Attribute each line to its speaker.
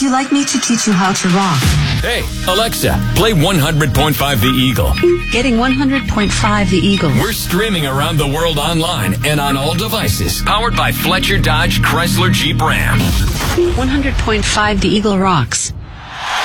Speaker 1: Would you like me to teach you how to rock?
Speaker 2: Hey, Alexa, play 100.5 The Eagle.
Speaker 1: Getting 100.5 The Eagle.
Speaker 2: We're streaming around the world online and on all devices. Powered by Fletcher Dodge Chrysler Jeep Ram.
Speaker 1: 100.5 The Eagle rocks.